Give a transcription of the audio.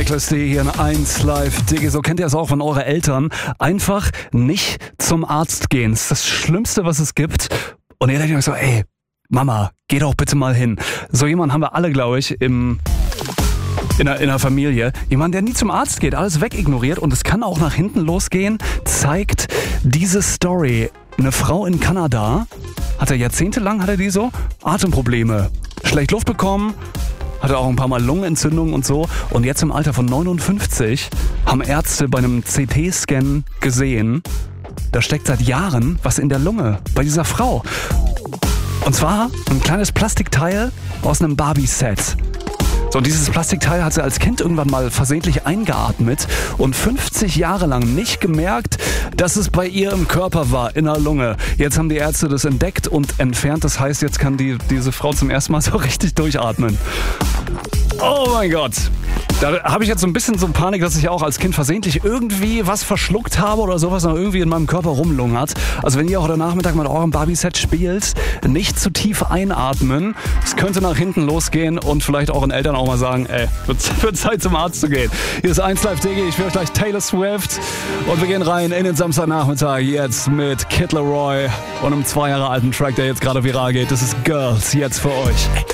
LSD hier in 1 Live Diggy. So kennt ihr es auch von euren Eltern. Einfach nicht zum Arzt gehen. Das ist das Schlimmste, was es gibt. Und ihr denkt euch so, ey, Mama, geh doch bitte mal hin. So jemanden haben wir alle, glaube ich, in der Familie. Jemand, der nie zum Arzt geht, alles wegignoriert und es kann auch nach hinten losgehen, zeigt diese Story. Eine Frau in Kanada, jahrzehntelang hatte die so Atemprobleme, schlecht Luft bekommen, hatte auch ein paar Mal Lungenentzündungen und so. Und jetzt im Alter von 59 haben Ärzte bei einem CT-Scan gesehen, da steckt seit Jahren was in der Lunge bei dieser Frau. Und zwar ein kleines Plastikteil aus einem Barbie-Set. So, und dieses Plastikteil hat sie als Kind irgendwann mal versehentlich eingeatmet und 50 Jahre lang nicht gemerkt, dass es bei ihr im Körper war, in der Lunge. Jetzt haben die Ärzte das entdeckt und entfernt. Das heißt, jetzt kann diese Frau zum ersten Mal so richtig durchatmen. Oh mein Gott. Da habe ich jetzt so ein bisschen so Panik, dass ich auch als Kind versehentlich irgendwie was verschluckt habe oder sowas noch irgendwie in meinem Körper rumlungert. Also wenn ihr heute Nachmittag mit eurem Barbie-Set spielt, nicht zu tief einatmen. Es könnte nach hinten losgehen und vielleicht euren Eltern auch mal sagen, ey, wird Zeit zum Arzt zu gehen. Hier ist 1 Live Diggy, ich will euch gleich Taylor Swift und wir gehen rein in den Samstagnachmittag jetzt mit Kid Laroi und einem 2 Jahre alten Track, der jetzt gerade viral geht. Das ist Girls, jetzt für euch.